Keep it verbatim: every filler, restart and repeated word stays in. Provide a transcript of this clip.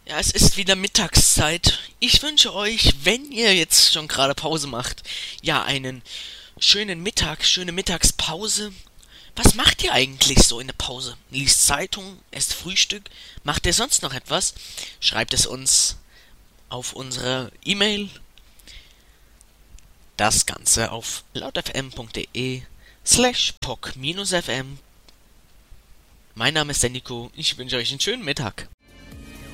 Ja, es ist wieder Mittagszeit. Ich wünsche euch, wenn ihr jetzt schon gerade Pause macht, ja, einen schönen Mittag, schöne Mittagspause. Was macht ihr eigentlich so in der Pause? Liest Zeitung, esst Frühstück? Macht ihr sonst noch etwas? Schreibt es uns auf unsere E-Mail. Das Ganze auf lautfm.de slash poc-fm. Mein Name ist der Nico. Ich wünsche euch einen schönen Mittag.